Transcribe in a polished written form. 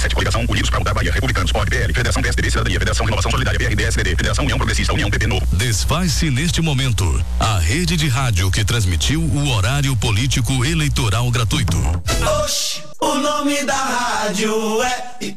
97, coligação Unidos para mudar Bahia, Republicanos, POD, PL, Federação PSDB, Cidadania, Federação Renovação Solidária, PRD, SDD, Federação União Progressista, União PP Novo. Desfaz-se neste momento a rede de rádio que transmitiu o horário político eleitoral gratuito. Oxi, o nome da rádio é